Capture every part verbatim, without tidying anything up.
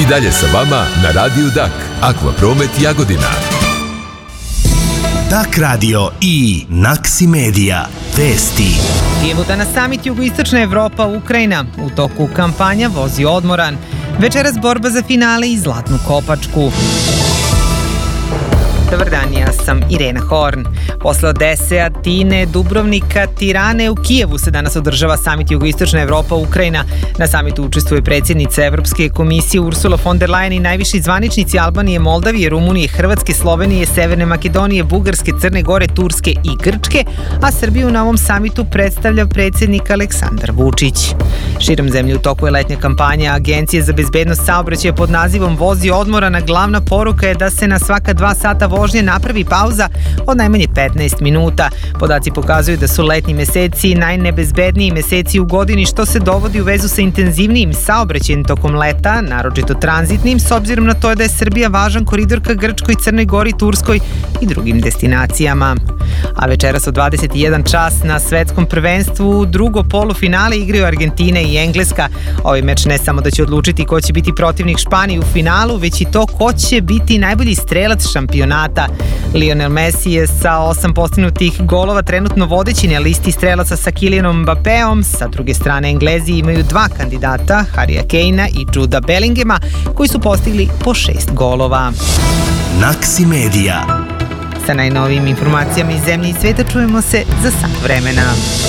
I dalje sa vama na Radiju Dak, Akvapromet Jagodina. Dak radio i Naksi Medija. Vesti. Kijevu danas samit Jugoistočna Evropa, Ukrajina. U toku kampanja vozi odmoran. Večeras borba za finale i zlatnu kopačku. Dobar dan, ja sam Irena Horn. Posle Odese, Atine, Dubrovnika, Tirane, u Kijevu se danas održava samit Jugoistočna Evropa, Ukrajina. Na samitu učestvuje predsjednica Evropske komisije Ursula von der Leyen i najviši zvaničnici Albanije, Moldavije, Rumunije, Hrvatske, Slovenije, Severne Makedonije, Bugarske, Crne Gore, Turske i Grčke, a Srbiju na ovom samitu predstavlja predsjednik Aleksandar Vučić. Širom zemlje u toku je letnja kampanja Agencije za bezbednost saobraćaja pod nazivom Vozi odmorana. Glavna poruka je da se na svaka dva sata vožnje napravi pauza od najmanje petnaest minuta. Podaci pokazuju da su letnji meseci najnebezbedniji meseci u godini, što se dovodi u vezu sa intenzivnijim saobraćajem tokom leta, naročito tranzitnim, s obzirom na to da je Srbija važan koridor ka Grčkoj, Crnoj Gori, Turskoj i drugim destinacijama. A večeras od dvadeset i jedan čas na svetskom prvenstvu drugo polufinale igraju Argentina i Engleska. Ovaj meč ne samo da će odlučiti ko će biti protivnik Španiji u finalu, već i to ko će biti najbolji strelac šampionata. Lionel Messi je sa osam postignutih golova trenutno vodeći na listi strelaca sa Kylianom Mbappeom. Sa druge strane, Englezi imaju dva kandidata, Harrya Kanea i Juda Bellingema, koji su postigli po šest golova. Naksi Medija. Sa najnovijim informacijama iz zemlje i sveta čujemo se za sat vremena.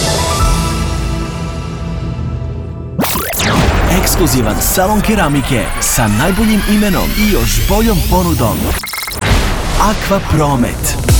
Ekskluzivan salon keramike sa najboljim imenom i još boljom ponudom. Akvapromet.